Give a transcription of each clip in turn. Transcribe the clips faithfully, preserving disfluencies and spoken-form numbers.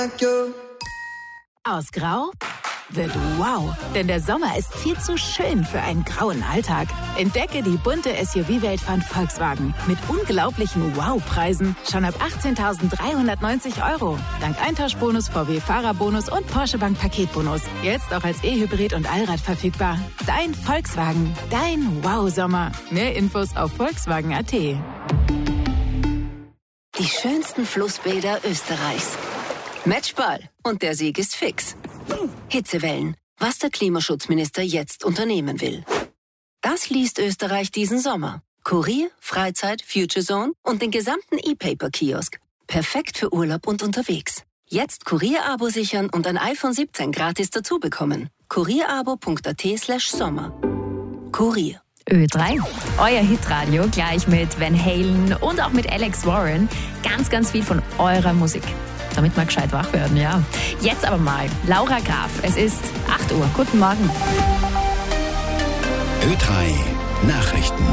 Aus Grau wird wow, denn der Sommer ist viel zu schön für einen grauen Alltag. Entdecke die bunte S U V-Welt von Volkswagen mit unglaublichen Wow-Preisen schon ab achtzehntausenddreihundertneunzig Euro. Dank Eintauschbonus, V W-Fahrerbonus und Porsche Bank Paketbonus. Jetzt auch als E-Hybrid und Allrad verfügbar. Dein Volkswagen, dein Wow-Sommer. Mehr Infos auf volkswagen punkt a t. Die schönsten Flussbäder Österreichs. Matchball. Und der Sieg ist fix. Hitzewellen. Was der Klimaschutzminister jetzt unternehmen will. Das liest Österreich diesen Sommer. Kurier, Freizeit, Future Zone und den gesamten E-Paper-Kiosk. Perfekt für Urlaub und unterwegs. Jetzt Kurier-Abo sichern und ein iPhone siebzehn gratis dazu bekommen. kurierabo punkt a t slash sommer. Kurier. Ö drei. Euer Hitradio gleich mit Van Halen und auch mit Alex Warren. Ganz, ganz viel von eurer Musik. Damit wir gescheit wach werden, ja. Jetzt aber mal Laura Graf. Es ist acht Uhr. Guten Morgen. Ö drei Nachrichten.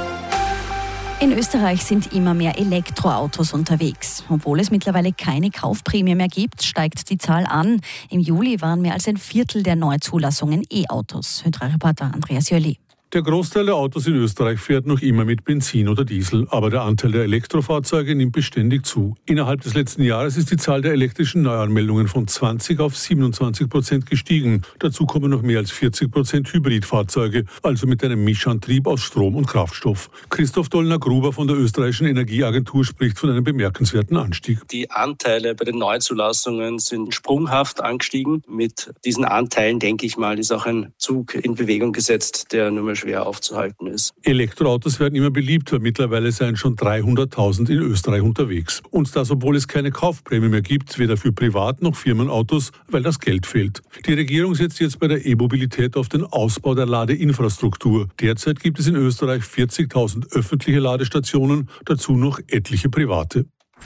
In Österreich sind immer mehr Elektroautos unterwegs. Obwohl es mittlerweile keine Kaufprämie mehr gibt, steigt die Zahl an. Im Juli waren mehr als ein Viertel der Neuzulassungen E-Autos. Ö drei Reporter Andreas Jöli. Der Großteil der Autos in Österreich fährt noch immer mit Benzin oder Diesel, aber der Anteil der Elektrofahrzeuge nimmt beständig zu. Innerhalb des letzten Jahres ist die Zahl der elektrischen Neuanmeldungen von zwanzig auf siebenundzwanzig Prozent gestiegen. Dazu kommen noch mehr als vierzig Prozent Hybridfahrzeuge, also mit einem Mischantrieb aus Strom und Kraftstoff. Christoph Dollner-Gruber von der österreichischen Energieagentur spricht von einem bemerkenswerten Anstieg. Die Anteile bei den Neuzulassungen sind sprunghaft angestiegen. Mit diesen Anteilen, denke ich mal, ist auch ein Zug in Bewegung gesetzt, der nur mehr schwer aufzuhalten ist. Elektroautos werden immer beliebter. Mittlerweile seien schon dreihunderttausend in Österreich unterwegs. Und das, obwohl es keine Kaufprämie mehr gibt, weder für Privat- noch Firmenautos, weil das Geld fehlt. Die Regierung setzt jetzt bei der E-Mobilität auf den Ausbau der Ladeinfrastruktur. Derzeit gibt es in Österreich vierzigtausend öffentliche Ladestationen, dazu noch etliche private.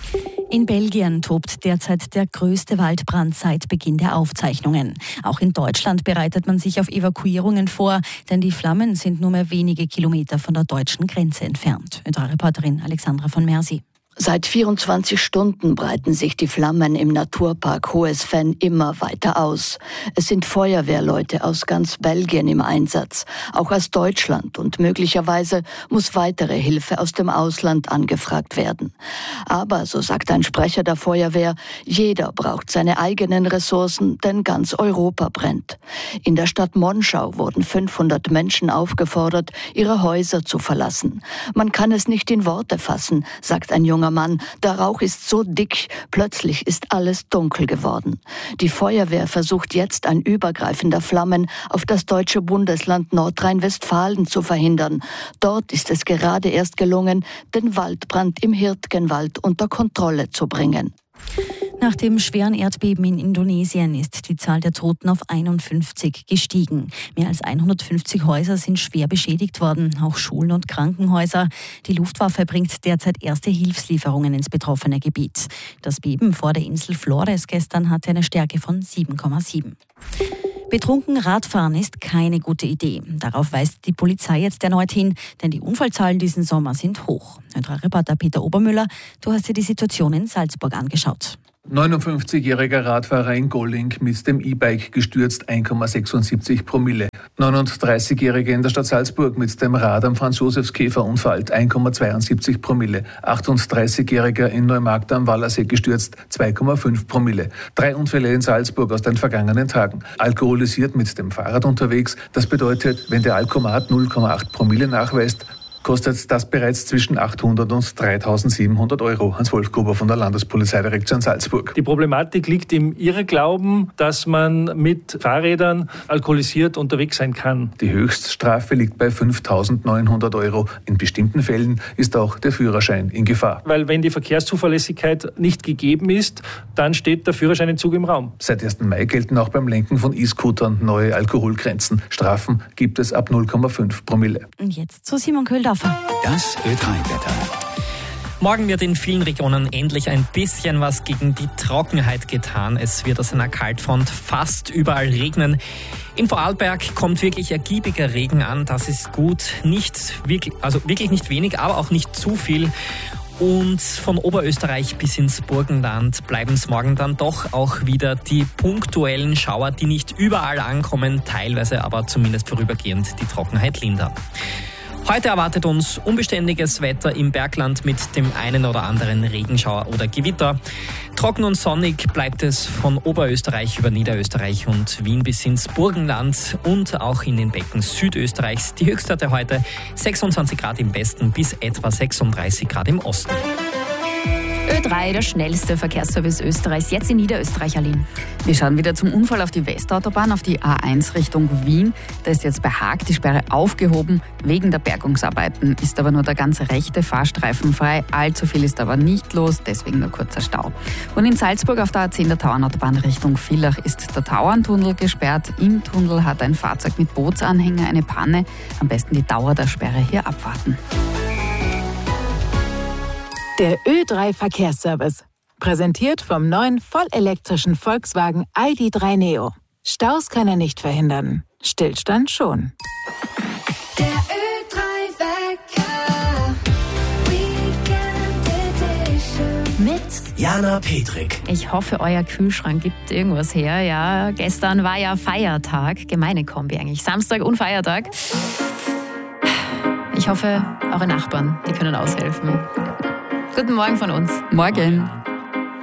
In Belgien tobt derzeit der größte Waldbrand seit Beginn der Aufzeichnungen. Auch in Deutschland bereitet man sich auf Evakuierungen vor, denn die Flammen sind nur mehr wenige Kilometer von der deutschen Grenze entfernt. Ö drei Reporterin Alexandra von Mersi. Seit vierundzwanzig Stunden breiten sich die Flammen im Naturpark Hohes Venn immer weiter aus. Es sind Feuerwehrleute aus ganz Belgien im Einsatz, auch aus Deutschland, und möglicherweise muss weitere Hilfe aus dem Ausland angefragt werden. Aber, so sagt ein Sprecher der Feuerwehr, jeder braucht seine eigenen Ressourcen, denn ganz Europa brennt. In der Stadt Monschau wurden fünfhundert Menschen aufgefordert, ihre Häuser zu verlassen. Man kann es nicht in Worte fassen, sagt ein junger Mann, der Rauch ist so dick, plötzlich ist alles dunkel geworden. Die Feuerwehr versucht jetzt, ein Übergreifen der Flammen auf das deutsche Bundesland Nordrhein-Westfalen zu verhindern. Dort ist es gerade erst gelungen, den Waldbrand im Hirtgenwald unter Kontrolle zu bringen. Nach dem schweren Erdbeben in Indonesien ist die Zahl der Toten auf einundfünfzig gestiegen. Mehr als hundertfünfzig Häuser sind schwer beschädigt worden, auch Schulen und Krankenhäuser. Die Luftwaffe bringt derzeit erste Hilfslieferungen ins betroffene Gebiet. Das Beben vor der Insel Flores gestern hatte eine Stärke von sieben Komma sieben. Betrunken Radfahren ist keine gute Idee. Darauf weist die Polizei jetzt erneut hin, denn die Unfallzahlen diesen Sommer sind hoch. Unser Reporter Peter Obermüller, du hast dir die Situation in Salzburg angeschaut. neunundfünfzigjähriger Radfahrer in Golling mit dem E-Bike gestürzt, eins Komma sechsundsiebzig Promille. neununddreißigjähriger in der Stadt Salzburg mit dem Rad am Franz-Josefs-Käfer unfallt, eins Komma zweiundsiebzig Promille. achtunddreißigjähriger in Neumarkt am Wallersee gestürzt, zwei Komma fünf Promille. Drei Unfälle in Salzburg aus den vergangenen Tagen. Alkoholisiert mit dem Fahrrad unterwegs, das bedeutet, wenn der Alkomat null Komma acht Promille nachweist, kostet das bereits zwischen achthundert und dreitausendsiebenhundert Euro. Hans-Wolf Gruber von der Landespolizeidirektion Salzburg. Die Problematik liegt im Irrglauben, dass man mit Fahrrädern alkoholisiert unterwegs sein kann. Die Höchststrafe liegt bei fünftausendneunhundert Euro. In bestimmten Fällen ist auch der Führerschein in Gefahr. Weil wenn die Verkehrszuverlässigkeit nicht gegeben ist, dann steht der Führerscheinentzug im Raum. Seit ersten Mai gelten auch beim Lenken von E-Scootern neue Alkoholgrenzen. Strafen gibt es ab null Komma fünf Promille. Und jetzt zu Simon Köhldorfer. Das Ö drei Wetter. Morgen wird in vielen Regionen endlich ein bisschen was gegen die Trockenheit getan. Es wird aus einer Kaltfront fast überall regnen. In Vorarlberg kommt wirklich ergiebiger Regen an. Das ist gut. Nicht wirklich, also wirklich nicht wenig, aber auch nicht zu viel. Und von Oberösterreich bis ins Burgenland bleiben es morgen dann doch auch wieder die punktuellen Schauer, die nicht überall ankommen, teilweise aber zumindest vorübergehend die Trockenheit lindern. Heute erwartet uns unbeständiges Wetter im Bergland mit dem einen oder anderen Regenschauer oder Gewitter. Trocken und sonnig bleibt es von Oberösterreich über Niederösterreich und Wien bis ins Burgenland und auch in den Becken Südösterreichs. Die Höchstwerte heute sechsundzwanzig Grad im Westen bis etwa sechsunddreißig Grad im Osten. Ö drei, der schnellste Verkehrsservice Österreichs, jetzt in Niederösterreich, Aline. Wir schauen wieder zum Unfall auf die Westautobahn, auf die A eins Richtung Wien. Da ist jetzt bei Haag die Sperre aufgehoben. Wegen der Bergungsarbeiten ist aber nur der ganze rechte Fahrstreifen frei. Allzu viel ist aber nicht los, deswegen nur kurzer Stau. Und in Salzburg auf der A zehn der Tauernautobahn Richtung Villach ist der Tauerntunnel gesperrt. Im Tunnel hat ein Fahrzeug mit Bootsanhänger eine Panne. Am besten die Dauer der Sperre hier abwarten. Der Ö drei Verkehrsservice. Präsentiert vom neuen vollelektrischen Volkswagen I D drei Neo. Staus kann er nicht verhindern. Stillstand schon. Der Ö drei Wecker. Weekend Edition. Mit Jana Petrik. Ich hoffe, euer Kühlschrank gibt irgendwas her. Ja, gestern war ja Feiertag. Gemeine Kombi eigentlich. Samstag und Feiertag. Ich hoffe, eure Nachbarn, die können aushelfen. Guten Morgen von uns. Morgen.